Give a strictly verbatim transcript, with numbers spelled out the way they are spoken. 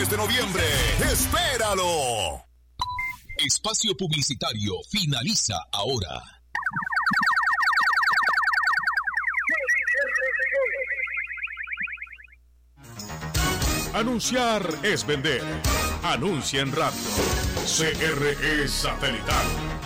mes de noviembre. ¡Espéralo! Espacio publicitario finaliza ahora. Anunciar es vender. Anuncia en radio. C R E Satelital